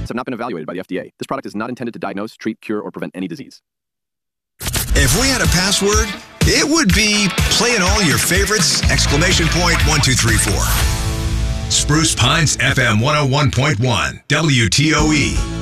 have not been evaluated by the FDA. This product is not intended to diagnose, treat, cure, or prevent any disease. If we had a password, it would be playing all your favorites, ! 1234. Spruce Pines FM 101.1, WTOE.